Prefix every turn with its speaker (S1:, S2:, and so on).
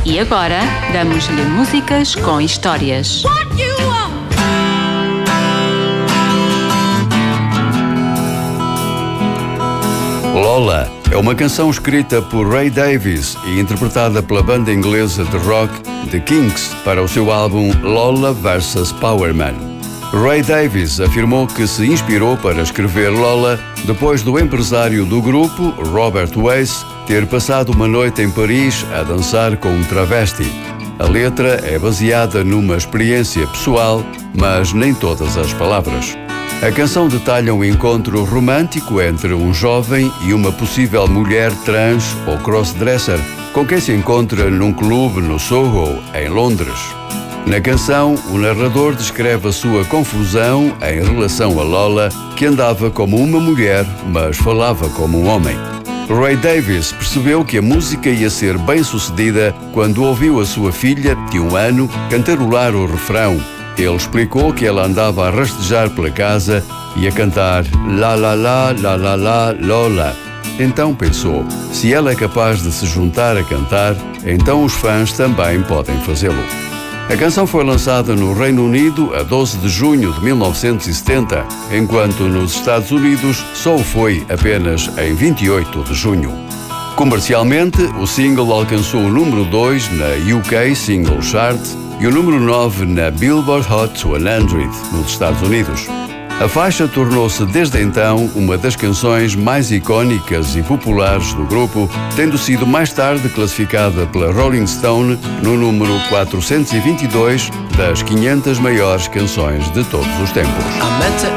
S1: E agora, damos-lhe músicas com histórias.
S2: Lola é uma canção escrita por Ray Davies e interpretada pela banda inglesa de rock The Kinks para o seu álbum Lola vs. Powerman. Ray Davies afirmou que se inspirou para escrever Lola depois do empresário do grupo, Robert Weiss, ter passado uma noite em Paris a dançar com um travesti. A letra é baseada numa experiência pessoal, mas nem todas as palavras. A canção detalha um encontro romântico entre um jovem e uma possível mulher trans ou crossdresser, com quem se encontra num clube no Soho, em Londres. Na canção, o narrador descreve a sua confusão em relação a Lola, que andava como uma mulher, mas falava como um homem. Ray Davies percebeu que a música ia ser bem-sucedida quando ouviu a sua filha, de 1 ano, cantarolar o refrão. Ele explicou que ela andava a rastejar pela casa e a cantar La La La La La La Lola. Então pensou, se ela é capaz de se juntar a cantar, então os fãs também podem fazê-lo. A canção foi lançada no Reino Unido a 12 de junho de 1970, enquanto nos Estados Unidos só o foi apenas em 28 de junho. Comercialmente, o single alcançou o número 2 na UK Single Chart e o número 9 na Billboard Hot 100 nos Estados Unidos. A faixa tornou-se desde então uma das canções mais icónicas e populares do grupo, tendo sido mais tarde classificada pela Rolling Stone no número 422 das 500 maiores canções de todos os tempos.